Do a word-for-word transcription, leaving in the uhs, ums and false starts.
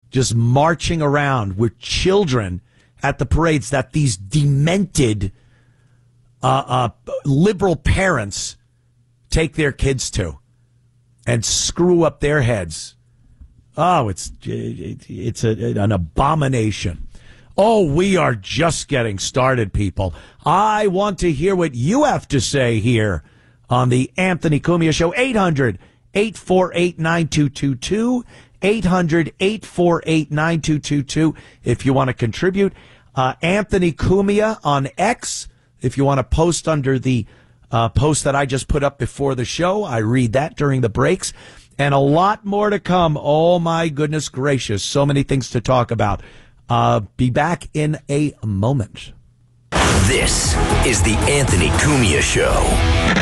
just marching around with children at the parades that these demented uh, uh, liberal parents take their kids to and screw up their heads. Oh, it's it's a, an abomination. Oh, we are just getting started, people. I want to hear what you have to say here on the Anthony Cumia Show. eight hundred, eight four eight, nine two two two. eight hundred, eight four eight, nine two two two if you want to contribute. Uh, Anthony Cumia on X, if you want to post under the uh, post that I just put up before the show. I read that during the breaks. And a lot more to come. Oh, my goodness gracious. So many things to talk about. Uh, be back in a moment. This is the Anthony Cumia Show.